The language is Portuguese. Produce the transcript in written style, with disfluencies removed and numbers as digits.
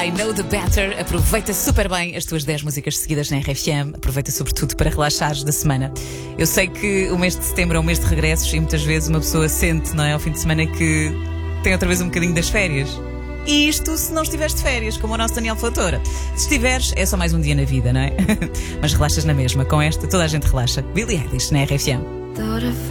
I Know The Better. Aproveita super bem as tuas 10 músicas seguidas na RFM. Aproveita sobretudo para relaxares da semana. Eu sei que o mês de setembro é um mês de regressos e muitas vezes uma pessoa sente, não é, ao fim de semana, que tem outra vez um bocadinho das férias. E isto se não estiveres de férias, como o nosso Daniel Fatora. Se estiveres, é só mais um dia na vida, não é? Mas relaxas na mesma. Com esta, toda a gente relaxa. Billie Eilish na RFM.